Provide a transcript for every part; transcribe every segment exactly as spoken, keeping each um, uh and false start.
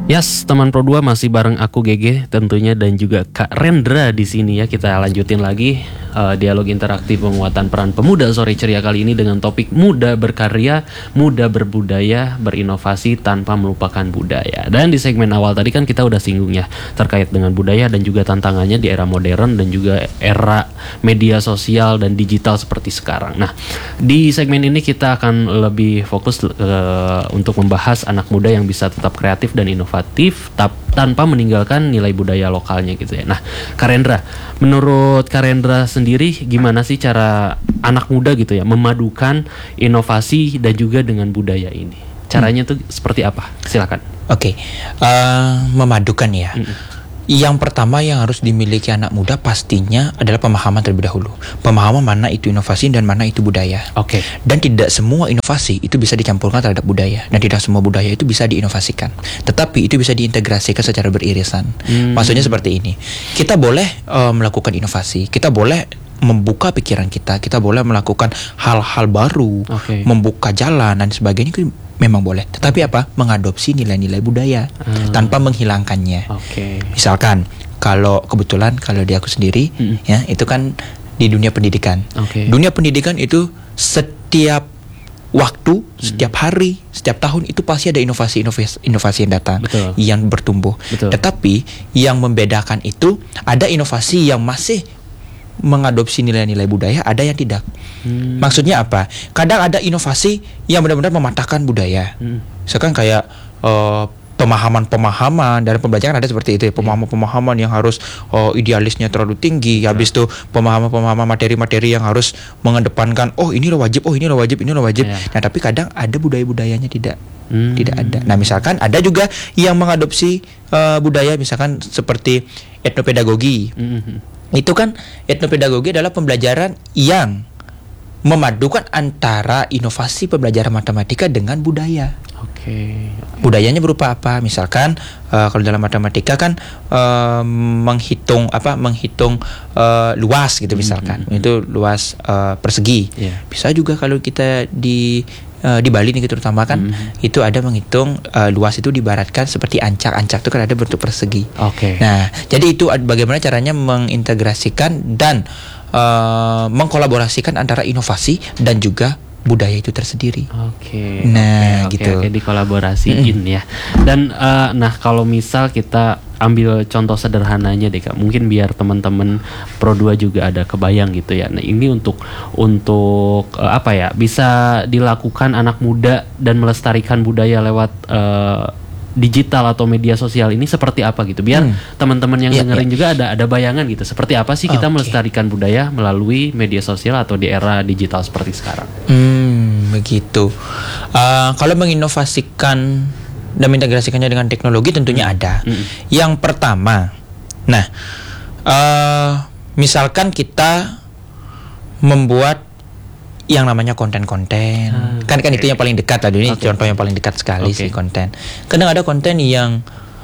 Yes, teman Pro dua masih bareng aku G G tentunya dan juga Kak Rendra di sini ya. Kita lanjutin lagi uh, dialog interaktif penguatan peran pemuda sore ceria kali ini dengan topik muda berkarya, muda berbudaya, berinovasi tanpa melupakan budaya. Dan di segmen awal tadi kan kita udah singgung ya terkait dengan budaya dan juga tantangannya di era modern dan juga era media sosial dan digital seperti sekarang. Nah, di segmen ini kita akan lebih fokus uh, untuk membahas anak muda yang bisa tetap kreatif dan inovatif tap, tanpa meninggalkan nilai budaya lokalnya gitu ya. Nah, Karendra, menurut Karendra sendiri gimana sih cara anak muda gitu ya memadukan inovasi dan juga dengan budaya ini? Caranya hmm. tuh seperti apa? Silakan. Oke, okay. uh, memadukan ya. Hmm. Yang pertama yang harus dimiliki anak muda pastinya adalah pemahaman terlebih dahulu. Pemahaman mana itu inovasi dan mana itu budaya. Oke. Okay. Dan tidak semua inovasi itu bisa dicampurkan terhadap budaya, dan tidak semua budaya itu bisa diinovasikan. Tetapi itu bisa diintegrasikan secara beririsan. Hmm. Maksudnya seperti ini. Kita boleh uh, melakukan inovasi, kita boleh membuka pikiran kita, kita boleh melakukan hal-hal baru, okay. membuka jalan dan sebagainya itu memang boleh. Tetapi apa? Mengadopsi nilai-nilai budaya hmm. tanpa menghilangkannya. Okay. Misalkan kalau kebetulan kalau di aku sendiri hmm. ya itu kan di dunia pendidikan. Okay. Dunia pendidikan itu setiap waktu, hmm. setiap hari, setiap tahun itu pasti ada inovasi-inovasi inovasi yang datang, Betul. yang bertumbuh. Betul. Tetapi yang membedakan itu ada inovasi yang masih mengadopsi nilai-nilai budaya, ada yang tidak. Hmm. Maksudnya apa? Kadang ada inovasi yang benar-benar mematahkan budaya. Hmm. Misalkan kayak uh, pemahaman-pemahaman dalam pembelajaran ada seperti itu ya. Pemahaman-pemahaman yang harus uh, idealisnya terlalu tinggi. Hmm. Habis itu pemahaman-pemahaman materi-materi yang harus mengedepankan oh ini loh wajib, oh ini loh wajib, ini loh wajib. Yeah. Nah, tapi kadang ada budaya-budayanya tidak. Hmm. Tidak ada. Nah, misalkan ada juga yang mengadopsi uh, budaya misalkan seperti etnopedagogi. Hmm. Itu kan etnopedagogi adalah pembelajaran yang memadukan antara inovasi pembelajaran matematika dengan budaya. Oke. Okay, okay. Budayanya berupa apa? Misalkan uh, kalau dalam matematika kan uh, menghitung apa? Menghitung uh, luas gitu misalkan. Mm-hmm. Itu luas uh, persegi. Yeah. Bisa juga kalau kita di Uh, di Bali nih terutama kan mm-hmm. itu ada menghitung uh, luas itu diibaratkan seperti ancak. Ancak itu kan ada bentuk persegi. Oke. Okay. Nah, jadi itu bagaimana caranya mengintegrasikan dan uh, mengkolaborasikan antara inovasi dan juga budaya itu tersendiri. Oke. Okay, nah, okay, gitu. Oke, okay, dikolaborasiin mm-hmm. ya. Dan uh, nah kalau misal kita ambil contoh sederhananya deh Kak, mungkin biar teman-teman Pro dua juga ada kebayang gitu ya. Nah, ini untuk untuk uh, apa ya? Bisa dilakukan anak muda dan melestarikan budaya lewat uh, digital atau media sosial ini seperti apa gitu. Biar hmm. teman-teman yang yeah, dengerin yeah. juga ada ada bayangan gitu. Seperti apa sih kita okay. melestarikan budaya melalui media sosial atau di era digital seperti sekarang? Hmm, begitu. Uh, kalau menginovasikan dan mengintegrasikannya dengan teknologi tentunya ada. Mm-hmm. Yang pertama, nah, uh, misalkan kita membuat yang namanya konten-konten, ah, kan kan okay. itu yang paling dekat tadi ini okay. contoh yang paling dekat sekali okay. sih konten. Kadang ada konten yang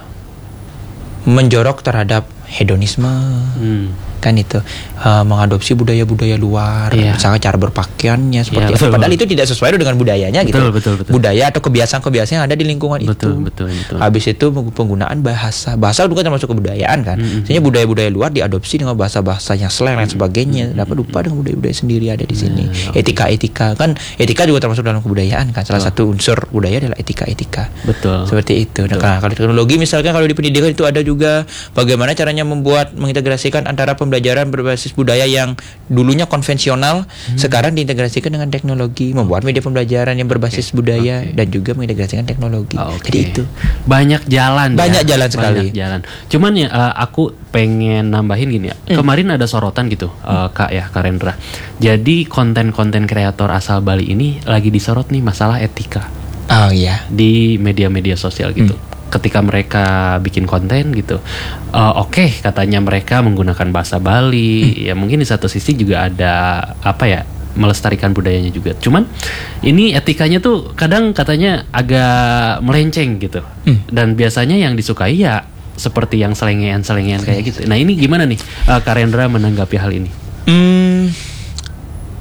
menjorok terhadap hedonisme. Hmm. Kan itu uh, mengadopsi budaya-budaya luar, yeah. misalnya cara berpakaiannya seperti yeah, apa. Padahal itu tidak sesuai dengan budayanya gitu. Betul, betul, betul. Budaya atau kebiasaan-kebiasaan yang ada di lingkungan betul, itu. Betul, betul. Habis itu penggunaan bahasa, bahasa itu kan termasuk kebudayaan kan. Mm-hmm. Sehingga budaya-budaya luar diadopsi dengan bahasa-bahasa yang slang dan sebagainya. Mm-hmm. Dapat lupa dengan budaya-budaya sendiri ada di sini. Mm-hmm. Etika-etika kan, etika juga termasuk dalam kebudayaan kan. Salah oh. satu unsur budaya adalah etika-etika. Betul. Seperti itu. Betul. Nah, kalau teknologi misalkan kalau di pendidikan itu ada juga bagaimana caranya membuat mengintegrasikan antara pembelajaran berbasis budaya yang dulunya konvensional hmm. sekarang diintegrasikan dengan teknologi, membuat media pembelajaran yang berbasis okay. budaya okay. dan juga mengintegrasikan teknologi. Oh, okay. Jadi itu banyak jalan, banyak ya? jalan sekali. Banyak jalan. Cuman ya uh, aku pengen nambahin gini ya. Hmm. Kemarin ada sorotan gitu, uh, Kak ya, Karendra. Jadi konten-konten kreator asal Bali ini lagi disorot nih masalah etika. Oh iya. Di media-media sosial gitu. Hmm. Ketika mereka bikin konten gitu, uh, oke okay, katanya mereka menggunakan bahasa Bali, hmm. ya mungkin di satu sisi juga ada apa ya melestarikan budayanya juga. Cuman ini etikanya tuh kadang katanya agak melenceng gitu, hmm. dan biasanya yang disukai ya seperti yang selengean-selengean kayak gitu. Nah ini gimana nih uh, Karendra menanggapi hal ini? Hmm,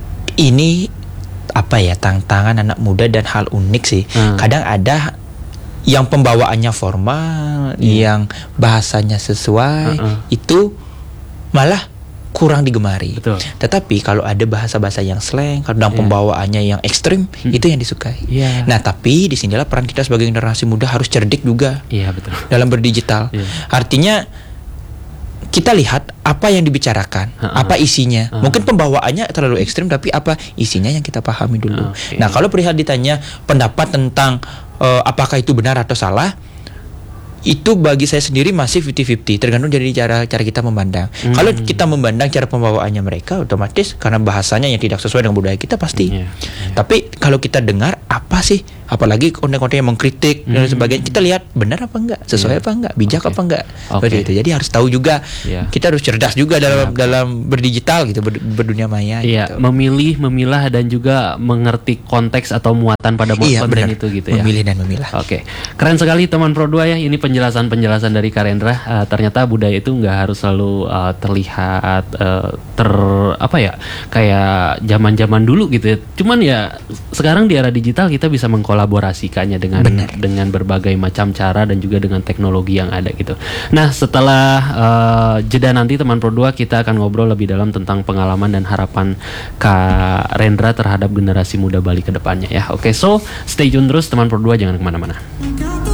ini apa ya tantangan anak muda dan hal unik sih. Hmm. Kadang ada yang pembawaannya formal, Iya. yang bahasanya sesuai, Uh-uh. itu malah kurang digemari. Betul. Tetapi kalau ada bahasa-bahasa yang slang, kalau dalam Iya. pembawaannya yang ekstrim, Hmm. itu yang disukai. Iya. Nah, tapi disinilah peran kita sebagai generasi muda harus cerdik juga Iya betul. dalam berdigital. Iya. Artinya kita lihat apa yang dibicarakan, Ha-ha. apa isinya. Ha-ha. Mungkin pembawaannya terlalu ekstrim, tapi apa isinya yang kita pahami dulu. Oke. Nah, kalau perihal ditanya pendapat tentang eh, apakah itu benar atau salah, itu bagi saya sendiri masih fifty fifty, tergantung dari cara cara kita memandang. Hmm. Kalau kita memandang cara pembawaannya mereka, otomatis karena bahasanya yang tidak sesuai dengan budaya kita pasti. Iya, iya. Tapi kalau kita dengar apa sih, apalagi konten-konten yang mengkritik dan Hmm. sebagainya, kita lihat benar apa enggak, sesuai Iya. apa enggak, bijak Oke. apa enggak. Oke. Seperti itu. Jadi harus tahu juga. Iya. Kita harus cerdas juga dalam Iya. dalam berdigital gitu, ber, berdunia maya Iya, gitu. memilih, memilah dan juga mengerti konteks atau muatan pada Iya, konten benar. itu gitu ya. Memilih dan memilah. Oke, keren sekali teman Pro dua ya. Ini penjelasan-penjelasan dari Karendra. Uh, ternyata budaya itu nggak harus selalu uh, terlihat uh, ter apa ya kayak zaman-zaman dulu gitu ya. Cuman ya sekarang di era digital kita bisa mengkolaborasikannya dengan Benar. dengan berbagai macam cara dan juga dengan teknologi yang ada gitu. Nah setelah uh, jeda nanti teman Pro dua kita akan ngobrol lebih dalam tentang pengalaman dan harapan Kak Rendra terhadap generasi muda Bali ke depannya ya. Oke, so stay tune terus teman Pro dua, jangan kemana-mana.